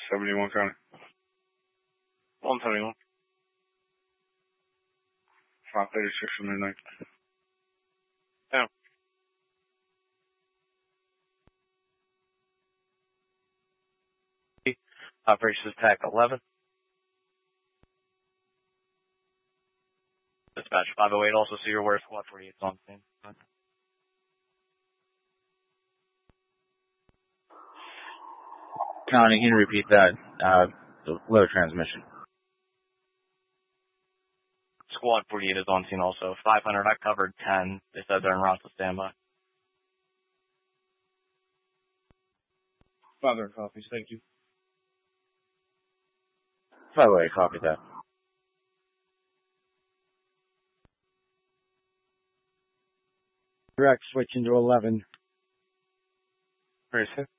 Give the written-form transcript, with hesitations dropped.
71 County. 171. 536 from midnight. Yeah. Operations TAC 11. Dispatch 508, also so you're aware Squad 48 is on scene. County, can you repeat that? The low transmission. Squad 48 is on scene also. 500, I covered 10. They said they're en route to standby. 500 copies, thank you. 508, copy that. Direct, switching to 11. Very